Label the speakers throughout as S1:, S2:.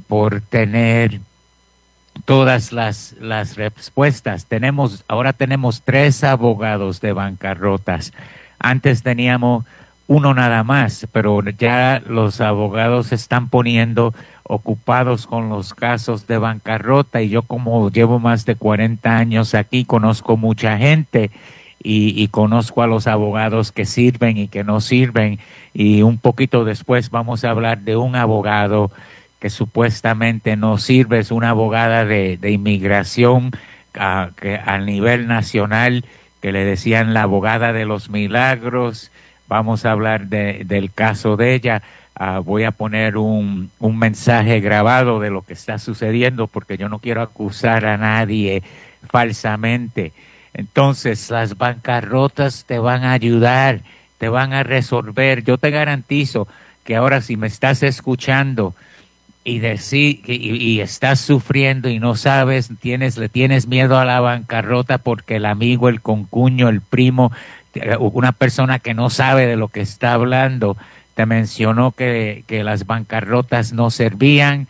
S1: por tener todas las respuestas. Ahora tenemos 3 abogados de bancarrotas. Antes teníamos uno nada más, pero ya los abogados se están poniendo ocupados con los casos de bancarrota, y yo, como llevo más de 40 años aquí, conozco mucha gente y conozco a los abogados que sirven y que no sirven, y un poquito después vamos a hablar de un abogado que supuestamente no sirve. Es una abogada de inmigración que a nivel nacional, que le decían la abogada de los milagros. Vamos a hablar del caso de ella. Voy a poner un mensaje grabado de lo que está sucediendo, porque yo no quiero acusar a nadie falsamente. Entonces, las bancarrotas te van a ayudar, te van a resolver. Yo te garantizo que ahora, si me estás escuchando y estás sufriendo y no sabes, le tienes miedo a la bancarrota porque el amigo, el concuño, el primo, una persona que no sabe de lo que está hablando, te mencionó que las bancarrotas no servían,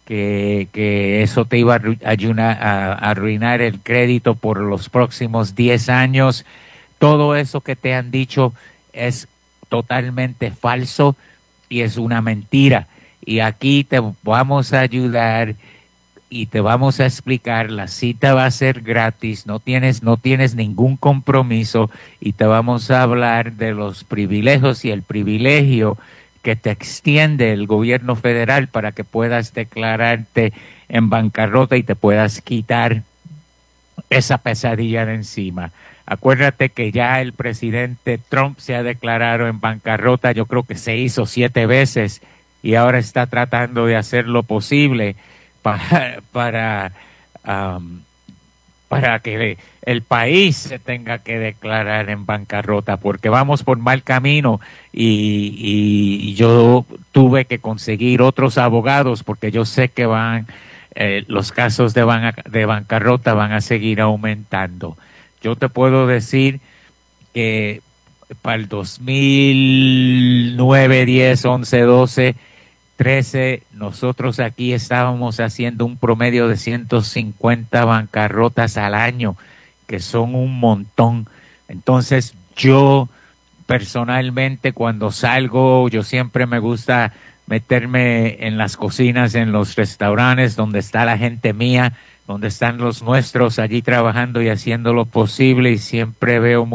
S1: que eso te iba a arruinar el crédito por los próximos 10 años. Todo eso que te han dicho es totalmente falso y es una mentira. Y aquí te vamos a ayudar y te vamos a explicar. La cita va a ser gratis, no tienes ningún compromiso, y te vamos a hablar de los privilegios y el privilegio que te extiende el gobierno federal para que puedas declararte en bancarrota y te puedas quitar esa pesadilla de encima. Acuérdate que ya el presidente Trump se ha declarado en bancarrota, yo creo que 6 o 7 veces, y ahora está tratando de hacer lo posible para que el país se tenga que declarar en bancarrota, porque vamos por mal camino, y yo tuve que conseguir otros abogados porque yo sé que los casos de bancarrota van a seguir aumentando. Yo te puedo decir que para el 2009, 10, 11, 12, 13, nosotros aquí estábamos haciendo un promedio de 150 bancarrotas al año, que son un montón. Entonces, yo personalmente, cuando salgo, yo siempre me gusta meterme en las cocinas, en los restaurantes donde está la gente mía, donde están los nuestros allí trabajando y haciendo lo posible, y siempre veo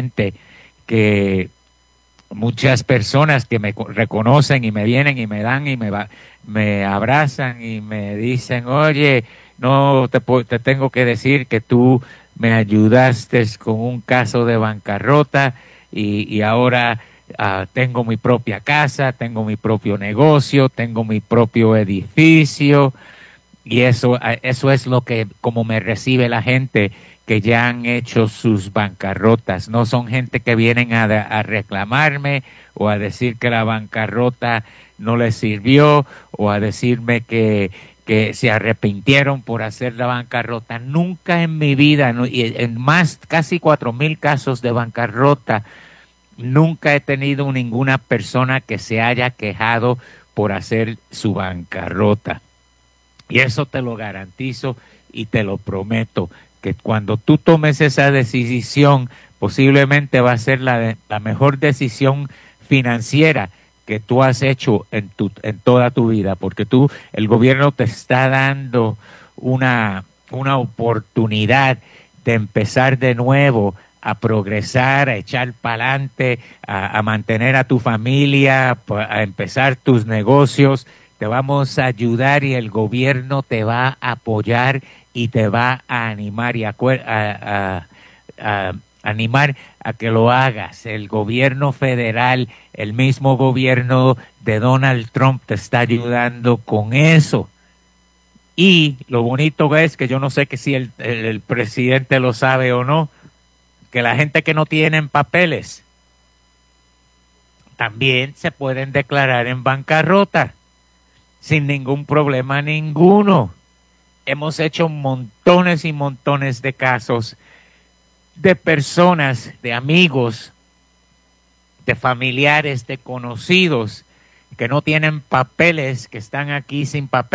S1: muchas personas que me reconocen y me vienen y me dan y me abrazan y me dicen: oye, no te tengo que decir que tú me ayudaste con un caso de bancarrota, y ahora tengo mi propia casa, tengo mi propio negocio, tengo mi propio edificio. Y eso es como me recibe la gente que ya han hecho sus bancarrotas. No son gente que vienen a reclamarme o a decir que la bancarrota no les sirvió, o a decirme que se arrepintieron por hacer la bancarrota. Nunca en mi vida, y en casi 4,000 casos de bancarrota, nunca he tenido ninguna persona que se haya quejado por hacer su bancarrota. Y eso te lo garantizo y te lo prometo, que cuando tú tomes esa decisión, posiblemente va a ser la mejor decisión financiera que tú has hecho en toda tu vida, porque el gobierno te está dando una oportunidad de empezar de nuevo, a progresar, a echar para adelante, a mantener a tu familia, a empezar tus negocios. Te vamos a ayudar y el gobierno te va a apoyar y te va a animar animar a que lo hagas. El gobierno federal, el mismo gobierno de Donald Trump, te está ayudando con eso. Y lo bonito es que yo no sé que si el presidente lo sabe o no, que la gente que no tienen papeles también se pueden declarar en bancarrota sin ningún problema ninguno. Hemos hecho montones y montones de casos de personas, de amigos, de familiares, de conocidos que no tienen papeles, que están aquí sin papeles.